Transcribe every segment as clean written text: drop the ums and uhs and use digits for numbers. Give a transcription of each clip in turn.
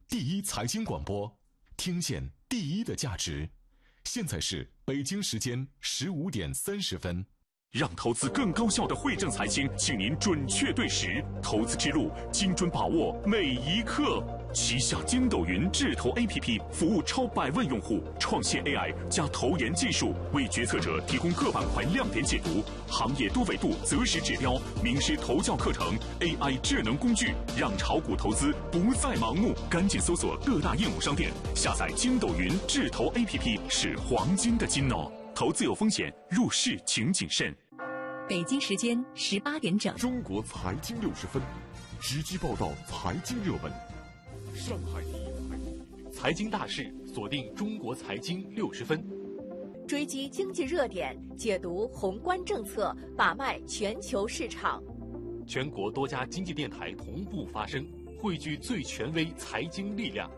第一财经广播，听见第一的价值。现在是北京时间15点30分。 让投资更高效的惠正财经，请您准确对时，投资之路精准把握每一刻。旗下筋斗云智投 APP 服务超100万用户，创新 AI 加投研技术，为决策者提供各板块亮点解读、行业多维度择时指标、名师投教课程、AI 智能工具，让炒股投资不再盲目。赶紧搜索各大应用商店，下载筋斗云智投 APP， 是黄金的金哦。投资有风险，入市请谨慎。 北京时间18点整， 中国财经60分，直击报道财经热门。上海第一财经大事，锁定中国财经60分， 追击经济热点，解读宏观政策，把脉全球市场。 全国多家经济电台同步发声，汇聚最权威财经力量。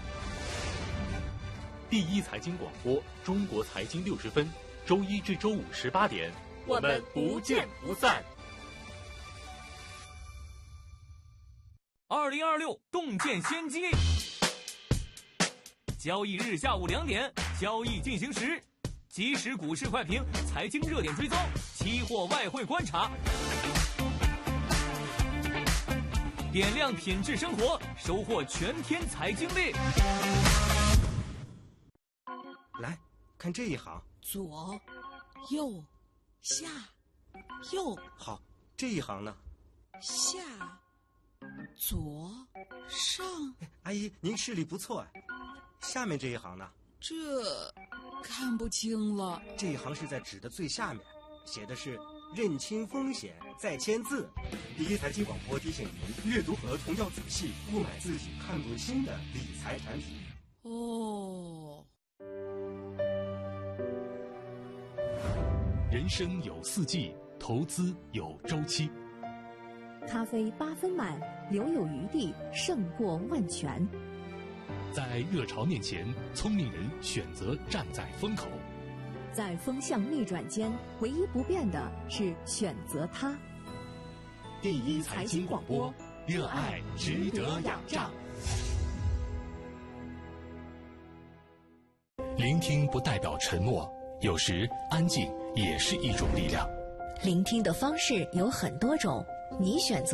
第一财经广播，中国财经60分，周一至周五18点， 我们不见不散。 2026洞见先机，交易日下午2点，交易进行时，即时股市快评，财经热点追踪，期货外汇观察，点亮品质生活，收获全天财经力。 来看这一行， 左右下右。 好，这一行呢？ 下左上。 阿姨，您视力不错哎。下面这一行呢？ 这看不清了。 这一行是在纸的最下面，写的是认清风险再签字。第一财经广播提醒您，阅读合同要仔细，不买自己看不清的理财产品。 哦。 人生有4季，投资有周期。 咖啡8分满，留有余地胜过万全。 在热潮面前，聪明人选择站在风口。 在风向逆转间，唯一不变的是选择它。 第一财经广播，热爱值得仰仗。聆听不代表沉默，有时安静也是一种力量。 聆听的方式有很多种，你选择